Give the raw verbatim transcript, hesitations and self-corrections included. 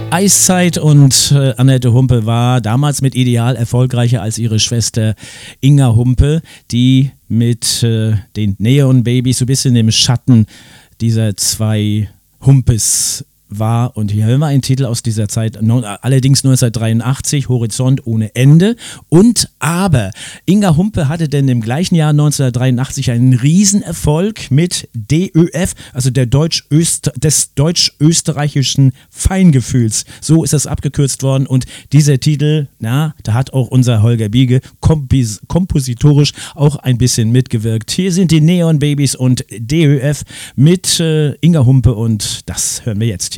Eiszeit und äh, Annette Humpe war damals mit Ideal erfolgreicher als ihre Schwester Inga Humpe, die mit äh, den Neon Babies so ein bisschen im Schatten dieser zwei Humpes war. Und hier hören wir einen Titel aus dieser Zeit, no, allerdings neunzehnhundertdreiundachtzig, Horizont ohne Ende. Und aber, Inga Humpe hatte denn im gleichen Jahr neunzehnhundertdreiundachtzig einen Riesenerfolg mit D Ö F, also der Deutsch des deutsch-österreichischen Feingefühls. So ist das abgekürzt worden. Und dieser Titel, na, da hat auch unser Holger Biege kompis- kompositorisch auch ein bisschen mitgewirkt. Hier sind die Neon Babies und D Ö F mit äh, Inga Humpe und das hören wir jetzt.